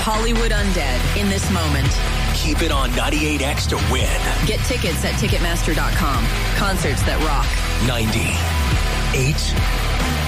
Hollywood Undead in this moment. Keep it on 98X to win. Get tickets at Ticketmaster.com. Concerts that rock. 98.